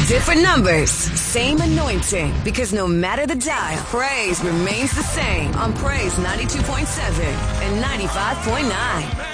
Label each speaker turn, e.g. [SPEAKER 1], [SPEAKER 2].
[SPEAKER 1] Different numbers, same anointing. Because no matter the dial, praise remains the same on Praise 92.7 and 95.9.